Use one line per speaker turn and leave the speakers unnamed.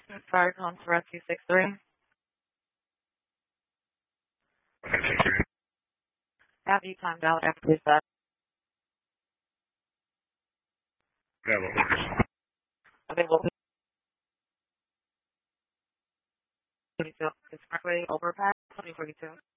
Sorry, calling for rescue 63. Have you timed out after this? Available. 22. It's Parkway Overpass 2042.